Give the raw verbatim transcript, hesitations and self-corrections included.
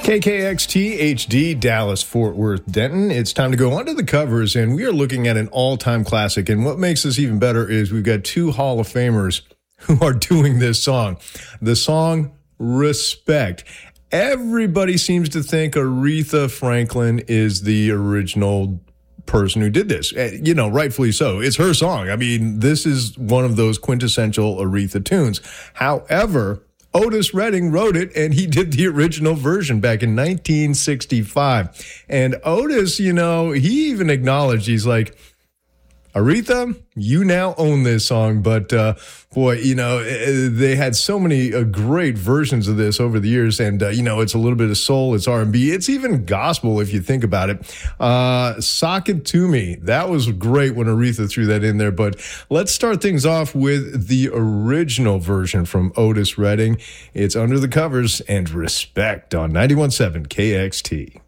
K K X T H D, Dallas, Fort Worth, Denton. It's time to go under the covers, and we are looking at an all-time classic. And what makes this even better is we've got two Hall of Famers who are doing this song. The song, Respect. Everybody seems to think Aretha Franklin is the original person who did this. You know, rightfully so. It's her song. I mean, this is one of those quintessential Aretha tunes. However, Otis Redding wrote it, and he did the original version back in nineteen sixty-five. And Otis, you know, he even acknowledged, he's like, Aretha, you now own this song. But, uh, boy, you know, they had so many uh, great versions of this over the years. And, uh, you know, it's a little bit of soul, it's R and B, it's even gospel if you think about it. Uh, Sock It To Me, that was great when Aretha threw that in there. But let's start things off with the original version from Otis Redding. It's Under the Covers and Respect on ninety-one point seven K X T.